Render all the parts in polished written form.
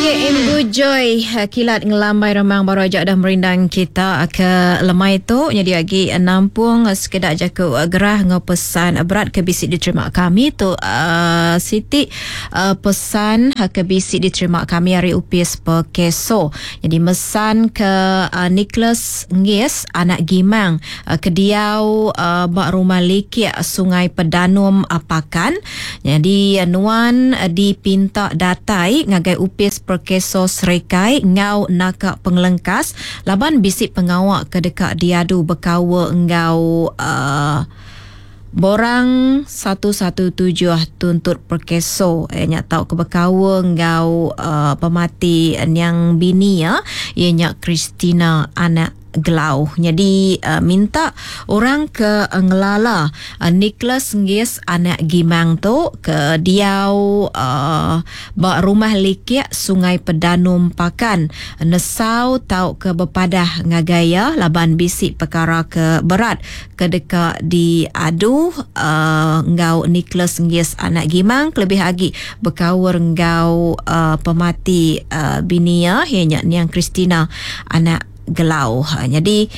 Ibu Joy kilat ngelambai remang baru ajak dah merindang kita ke lemai tu jadi lagi nampung sekedar jaku gerah ngepesan berat ke bisik diterima kami tu Siti pesan ke bisik diterima kami hari upis pekeso jadi mesan ke Nicholas Ngis anak Gimang ke Diau bak rumah Likik Sungai Pedanum Apakan jadi nuan dipinta datai ngagai upis perkeso Serikai ngau nakak pengelengkas laban bisik pengawak ke dekat diadu berkawa ngau borang 117 tuntut perkeso nyak tahu ke berkawa ngau pemati yang bini ya ianya Christina anak Gelau. Jadi minta orang ke ngelala Nicholas Ngis anak Gimang tu ke Diau bak rumah Likik Sungai Pedanum Pakan nesau tau ke bepadah ngagaya laban bisik perkara ke berat ke dekat di adu ngau Nicholas Ngis anak Gimang lebih lagi berkawur ngau pemati binia ianya yang Christina anak Gelau. Jadi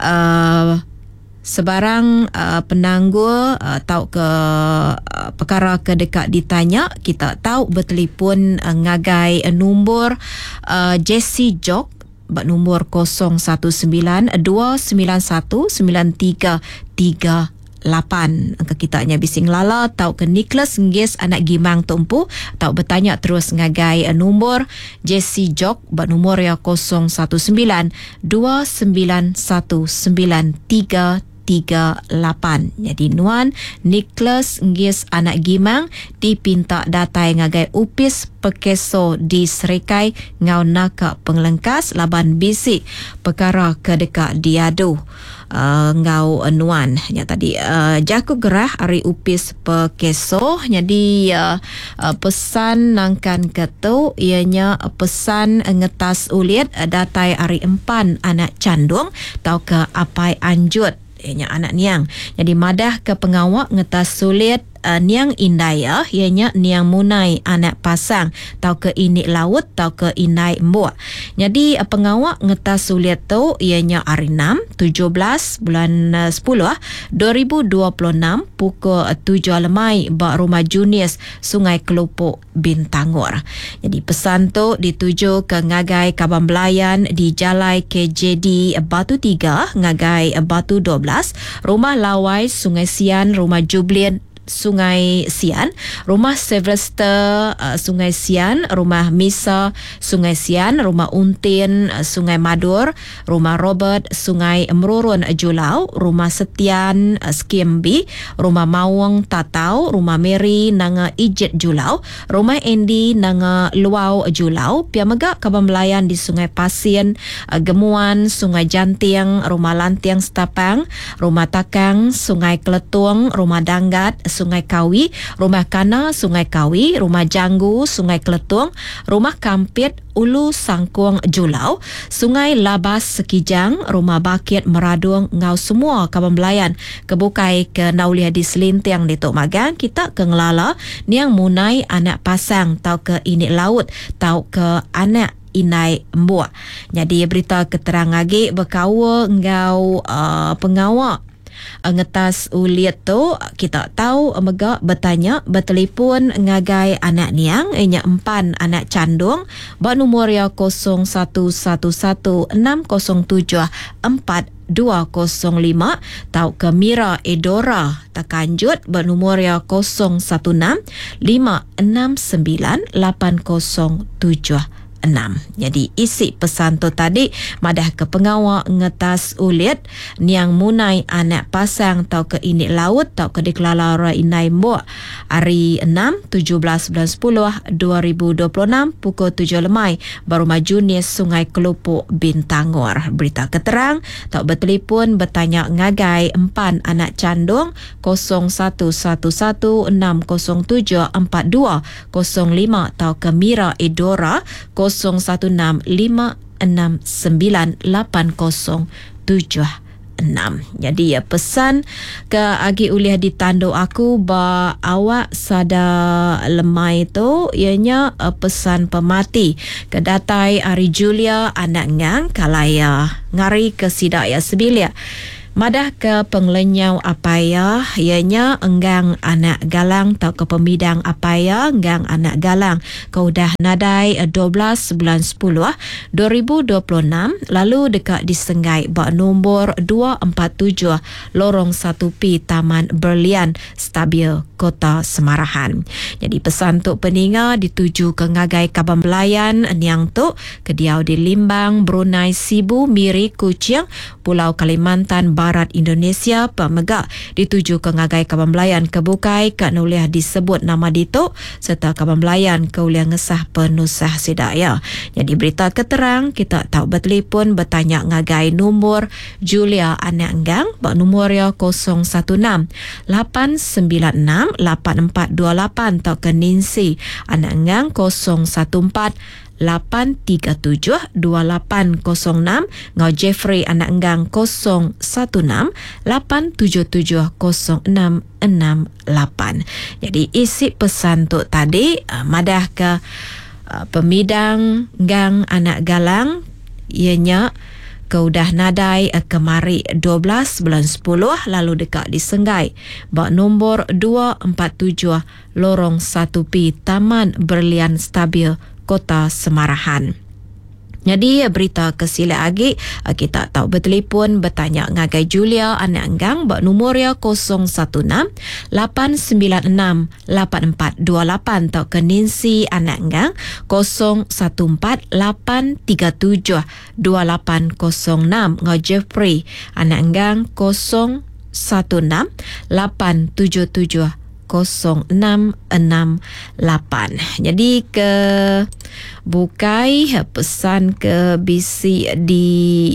sebarang penangguh tahu ke perkara ke dekat ditanya kita tahu bertelefon ngagai nombor Jesse Jok nombor 019-291-9338 angka kita hanya bising lala tau ke Nicholas Ngis anak Gimang tumpu tau bertanya terus ngagai nombor Jesse Jok nombor ya 019-291-9338. Jadi nuan Nicholas Ngis anak Gimang dipinta datai ngagai upis pekeso di Serikai ngau nakak pengelengkas laban bisik perkara ke dekat diadu ngau nuan yang tadi jaku gerah hari upis pekeso jadi pesan nangkan ketu ianya pesan ngetas ulit datai hari empan anak candung tau ke apai anjut ianya anak niang jadi madah ke pengawak ngetas sulit niang indaya ianya niang munai anak pasang tau ke inik laut tau ke inai mbok jadi pengawak ngetas sulit tu ianya hari 6 17 bulan 10 2026 pukul 7 lemai bak rumah Junis Sungai Kelopok Bintangor jadi pesan tu dituju ke ngagai Kabang Belayan di Jalai KJD Batu 3 ngagai Batu 12 rumah Lawai Sungai Sian rumah Jublin Sungai Sian, rumah Sylvester Sungai Sian, rumah Misa Sungai Sian, rumah Untin Sungai Madur, rumah Robert Sungai Merurun Julau, rumah Setian Skimbi, rumah Mawang Tatau, rumah Mary Nanga Ijit Julau, rumah Andy Nanga Luau Julau, Piamega Kabang Melayan di Sungai Pasien, Gemuan Sungai Jantiang, rumah Lantiang Setapang, rumah Takang Sungai Keletung, rumah Danggat Sungai Kawi, rumah Kana Sungai Kawi, rumah Janggu Sungai Keletung, rumah Kampit Ulu Sangkuang Julau, Sungai Labas Sekijang, rumah Bakit Meradung ngau semua Kabang Belayan kebukai ke Naulia di Selintiang di Tok Magang kita ke ngelala niang munai anak pasang tau ke inik laut tau ke anak inai mbua. Jadi berita keterang lagi berkawa ngau pengawak ngetas ulit tu kita tahu mega bertanya bertelefon ngagai anak niang ianya empan anak candung bak nombor ya 01116074 205 tau ke Mira Edora Takanjut bernomor ya 0165698076. Jadi isi pesan tu tadi madah ke pengawak ngetas ulit niang munai anak pasang tau ke inik laut tau ke deklalara inai mbok hari 6 17 bulan 10 2026 pukul 7 lemai baru majunis Sungai Kelopok Bintangor. Berita keterang tau bertelefon bertanya ngagai empan anak candung 01116074 205 tau ke Mira Edora 0165698076. Jadi pesan ke agi uliah di tanduk aku ba awak sada lemai tu ianya pesan pemati ke datai Ari Julia anak ngang kalaya ngari ke sidak ya sebilia madah ke penglenyau apaya ianya enggang anak galang atau ke pembidang apaya enggang anak galang kaudah nadai 12 bulan 10 2026 lalu dekat di Senggai bak nombor 247 lorong 1P Taman Berlian Stabil Kota Semarahan. Jadi pesan tu peninga dituju ke ngagai Kaban Belayan niang tu kediau di Limbang, Brunei, Sibu, Miri, Kuching, Pulau Kalimantan Barat Indonesia pemegak dituju ke ngagai Kaban Belayan kebukai ke nuliah disebut nama dito serta Kaban Belayan ke uliah ngesah penusah sidaya. Jadi berita keterang kita tahu bertelefon bertanya ngagai nombor Julia anak enggang bak nombor 016 896 8428 atau ke Ninsi anak enggang 014 837 2806 ngau Jeffrey anak enggang 016 877 0668. Jadi isi pesan tu tadi madah ke pemidang gang anak galang ianya keudah nadai kemari 12 bulan 10 lalu dekat di Senggai bak nombor 247 lorong 1P Taman Berlian Stabil Kota Semarahan. Jadi berita kesila lagi kita tahu bertelefon bertanya ngagai Julia anak enggang bak nombor 016 896 8428 atau ke Ninsi anak enggang 014 837 2806 ngau Jeffrey anak enggang 016 877 0668. Jadi ke bukai pesan ke bisi di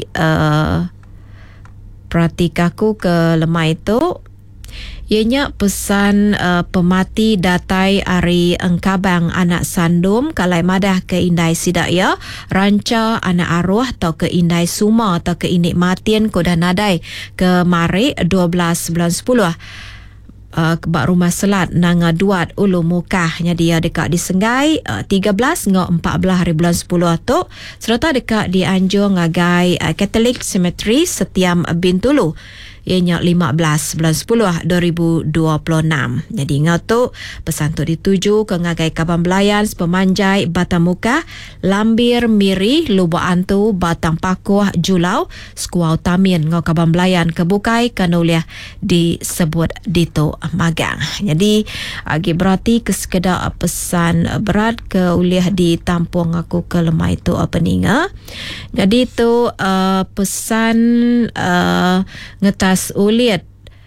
pratikaku ke lemah itu ianya pesan pemati datai Ari Engkabang anak sandum kalai madah ke Indai Sidaya ranca anak arwah atau ke Indai Suma atau ke Inik Matian kodah nadai ke Mari 12 bulan 10 kebak rumah selat nanga duat ulu mukahnya dia dekat di Senggai 13 ngau 14 hari bulan 10 tu serta dekat di Anjur ngagai Catholic Cemetery Setiam Bintulu ianya 15 bulan 10 2026. Jadi ngau tu pesan tu dituju ke ngagai Kaban Belayan Pemanjai Batang Muka Lambir Miri Lubuk Antu Batang Pakuh Julau Skuau Tamin ngau Kaban Belayan kebukai kanuliah disebut dito magang. Jadi agi berarti ke sekedar pesan berat ke uliah di tampung aku ke lemah itu peninga. Jadi tu pesan ngetas uliat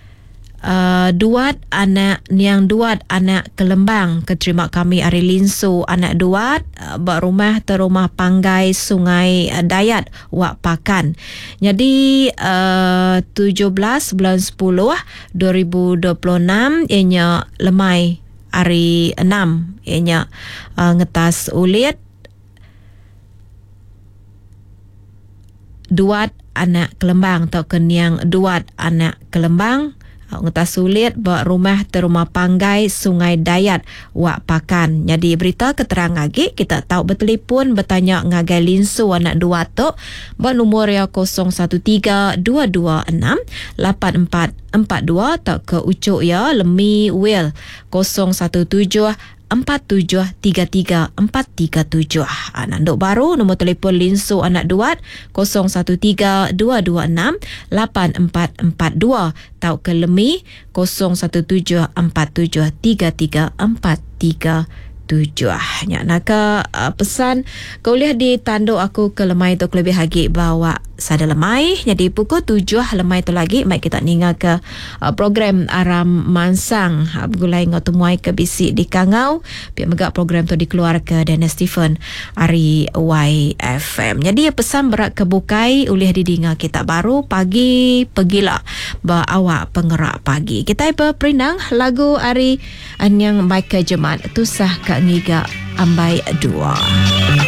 duat anak niang duat anak Kelembang keterima kami Ari Linsu anak duat bak rumah terumah Panggai Sungai Dayat Wak Pakan. Jadi 17 bulan 10 2026 ianya lemai Ari 6 ianya ngetas uliat duat anak Kelembang atau keniang duat anak Kelembang ngetas sulit bak rumah terumah Panggai Sungai Dayat Wak Pakan. Jadi berita keterang lagi kita tahu bertelefon bertanya ngagai Linsu anak duat tu bak nombor 013 226 8442 atau ke ucuk ya Lemi Will 017 4733 437. Nanduk baru nombor telefon Linsu anak duat 013 226 8442 tau ke Lemi 017 47 33 437. Naka pesan kuliah di tanduk aku ke lemai tu lebih lagi bawa sada lemai. Jadi pukul 7 lemai tu lagi mai kita ninga ke program Aram Mansang gulai ngotu muai ke bisi di Kangau pihak megak program tu dikeluar ke Dennis Stephen Ari YFM. Jadi pesan berat kebukai uliah didinga kita baru pagi pergilah ba awak pengerak pagi. Kita perinang lagu Ari Anyang Michael Jemat tusah kak ngiga ambai dua.